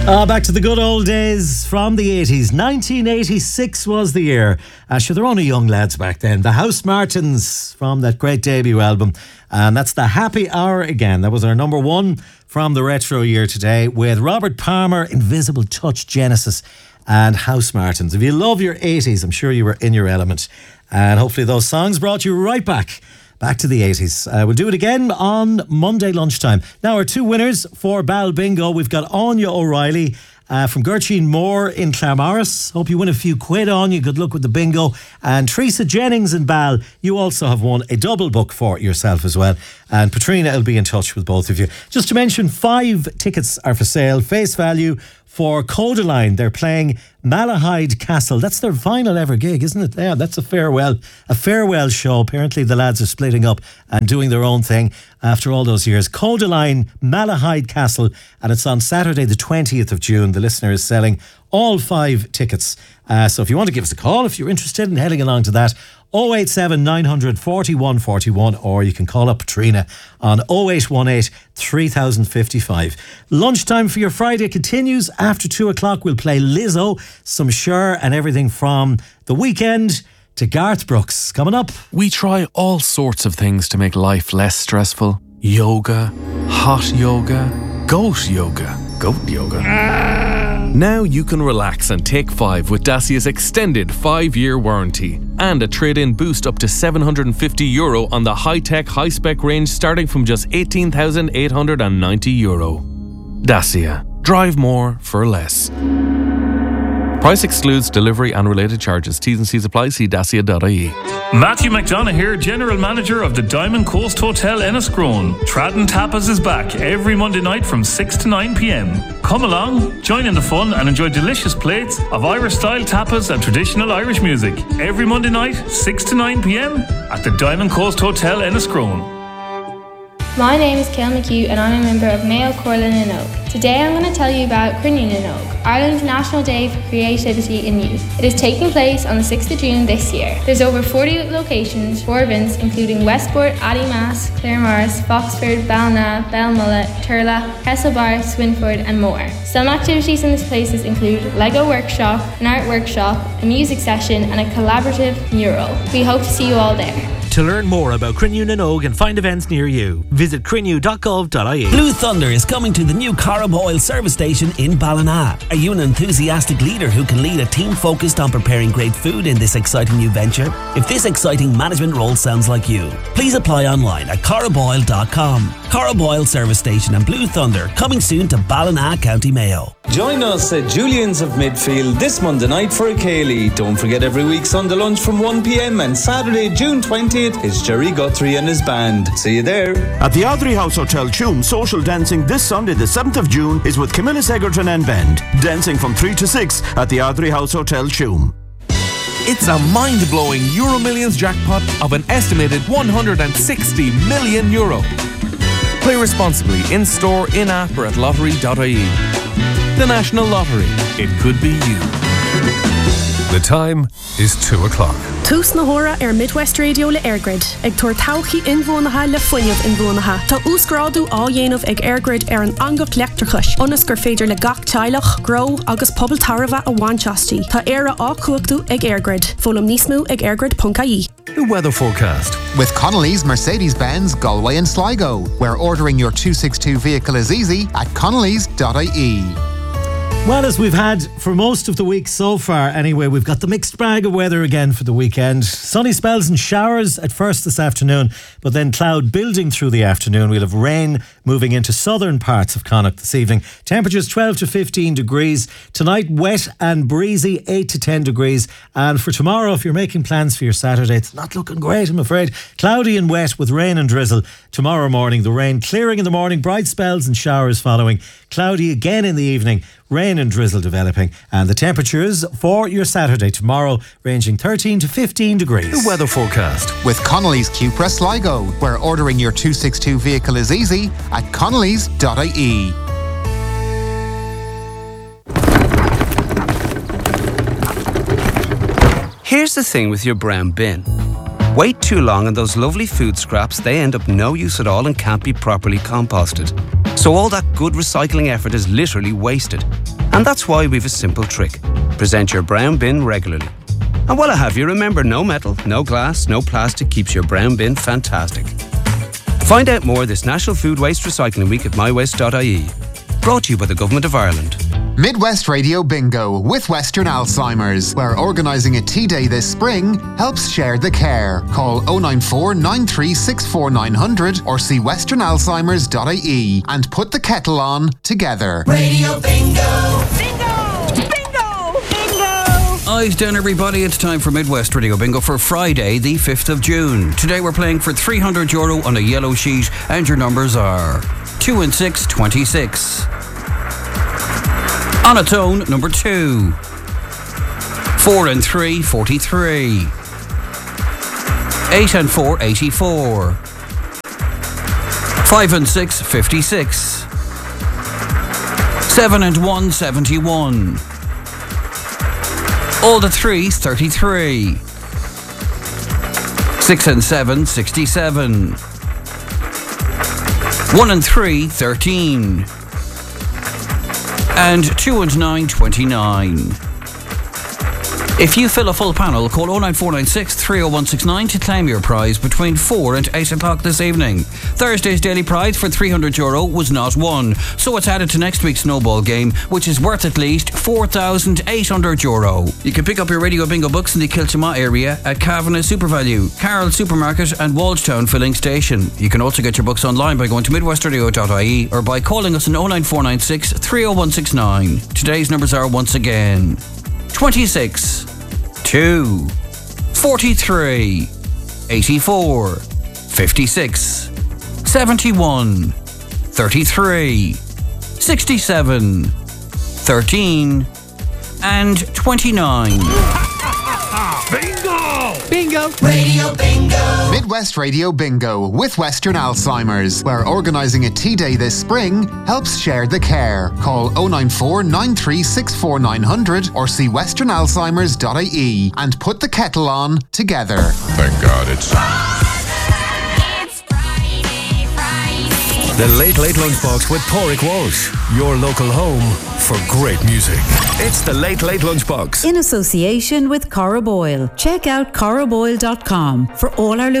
Back to the good old days from the 80s. 1986 was the year. Sure, they were only young lads back then. The Housemartins from that great debut album. And that's the Happy Hour again. That was our number one from the retro year today with Robert Palmer, Invisible Touch, Genesis and Housemartins. If you love your 80s, I'm sure you were in your element. And hopefully those songs brought you right back to the 80s. We'll do it again on Monday lunchtime. Now, our two winners for Bal Bingo. We've got Anya O'Reilly from Gertrude Moore in Claremorris. Hope you win a few quid, Anya. Good luck with the bingo. And Teresa Jennings in Bal, you also have won a double book for yourself as well. And Patrina will be in touch with both of you. Just to mention, 5 tickets are for sale. Face value for Codaline. They're playing Malahide Castle. That's their final ever gig, isn't it? Yeah, that's a farewell show. Apparently the lads are splitting up and doing their own thing after all those years. Codaline, Malahide Castle, and it's on Saturday the 20th of June. The listener is selling all 5 tickets. So if you want to give us a call, if you're interested in heading along to that, 087 900 41 41, or you can call up Patrina on 0818 3055. Lunchtime for your Friday continues after 2 o'clock. We'll play Lizzo, some Cher, and everything from The Weeknd to Garth Brooks. Coming up, we try all sorts of things to make life less stressful. Yoga, hot yoga, goat yoga. Now you can relax and take 5 with Dacia's extended 5-year warranty and a trade-in boost up to €750 on the high-tech, high-spec range starting from just €18,890. Dacia. Drive more for less. Price excludes delivery and related charges. T's and C's apply. See dacia.ie. Matthew McDonough here, General Manager of the Diamond Coast Hotel Enniscrone. Tradden Tapas is back every Monday night from 6 to 9 p.m. Come along, join in the fun and enjoy delicious plates of Irish-style tapas and traditional Irish music. Every Monday night, 6 to 9 p.m. at the Diamond Coast Hotel Enniscrone. My name is Kael McHugh and I'm a member of Mayo Corlin and Oak. Today I'm going to tell you about Crinnean and Oak, Ireland's National Day for Creativity in Youth. It is taking place on the 6th of June this year. There's over 40 locations for events including Westport, Addymast, Claremorris, Foxford, Ballina, Belmullet, Turla, Castlebar, Swinford and more. Some activities in these places include Lego workshop, an art workshop, a music session and a collaborative mural. We hope to see you all there. To learn more about Crinnean and Oak and find events near you, visit crinnew.gov.ie. Blue Thunder is coming to the new Carboil service station in Ballina. Are you an enthusiastic leader who can lead a team focused on preparing great food in this exciting new venture? If this exciting management role sounds like you, please apply online at carboil.com. Carboil service station and Blue Thunder coming soon to Ballina, County Mayo. Join us at Julian's of Midfield this Monday night for a Ceilidh. Don't forget every week Sunday lunch from 1 p.m. and Saturday, June 20th is Jerry Guthrie and his band. See you there. At the Ardrey House Hotel Tuam, social dancing this Sunday the 7th of June is with Camilla Egerton and Bend. Dancing from 3 to 6 at the Ardrey House Hotel Tuam. It's a mind-blowing Euro Millions jackpot of an estimated €160 million. Play responsibly in-store, in-app or at lottery.ie. The National Lottery. It could be you. The time is 2 o'clock. Tús na hóra Midwest Radio le Airgrid. Ag tuair tauchaí inmhónatha le foiineamh inmhónatha. Tá úscrádu á dhéanamh ag Airgrid an angacht leachtarchais. Ionas gur féidir le gach teilech, grow agus pobl tarva a bhainteastí. Tá éire á cuachtú ag Airgrid. Fólam níos mó ag airgrid.ie. The weather forecast. With Connolly's Mercedes-Benz, Galway and Sligo, where ordering your 262 vehicle is easy at connellys.ie. Well, as we've had for most of the week so far anyway, we've got the mixed bag of weather again for the weekend. Sunny spells and showers at first this afternoon, but then cloud building through the afternoon. We'll have rain moving into southern parts of Connacht this evening. Temperatures 12 to 15 degrees. Tonight, wet and breezy, 8 to 10 degrees. And for tomorrow, if you're making plans for your Saturday, it's not looking great, I'm afraid. Cloudy and wet with rain and drizzle tomorrow morning. The rain clearing in the morning, bright spells and showers following. Cloudy again in the evening. Rain and drizzle developing, and the temperatures for your Saturday tomorrow ranging 13 to 15 degrees. The weather forecast. With Connolly's Cupra Sligo, where ordering your 262 vehicle is easy at connellys.ie. Here's the thing with your brown bin. Wait too long and those lovely food scraps, they end up no use at all and can't be properly composted. So all that good recycling effort is literally wasted. And that's why we've a simple trick. Present your brown bin regularly. And while I have you, remember, no metal, no glass, no plastic keeps your brown bin fantastic. Find out more this National Food Waste Recycling Week at mywaste.ie. Brought to you by the Government of Ireland. Midwest Radio Bingo with Western Alzheimer's, where organising a tea day this spring helps share the care. Call 094 9364 900 or see westernalzheimers.ie and put the kettle on together. Radio Bingo! Bingo! Bingo! Bingo! Eyes down, everybody. It's time for Midwest Radio Bingo for Friday, the 5th of June. Today we're playing for €300 on a yellow sheet, and your numbers are 2 and 6, 26. On its own, number 2. 4 and 3, 43. 8 and 4, 84. 5 and 6, 56. 7 and 1, 71. All the 3s, 33. 6 and 7, 67. 1 and 3, 13. And 2 and 9, 29. If you fill a full panel, call 09496 30169 to claim your prize between 4 and 8 o'clock this evening. Thursday's daily prize for €300 was not won, so it's added to next week's snowball game, which is worth at least €4,800. You can pick up your Radio Bingo books in the Kiltimagh area at Kavanagh SuperValue, Carroll Supermarket and Walshtown Filling Station. You can also get your books online by going to midwestradio.ie or by calling us on 09496 30169. Today's numbers are once again 26, 2, 43, 84, 56, 71, 33, 67, 13, and 29. Bingo! Bingo! Radio Bingo! Midwest Radio Bingo with Western Alzheimer's, where organising a tea day this spring helps share the care. Call 094 9364 900 or see westernalzheimers.ie and put the kettle on together. Thank God it's The Late Late Lunchbox with Pádraig Walsh, your local home for great music. It's the Late Late Lunchbox. In association with Cora Boyle. Check out coraboyle.com for all our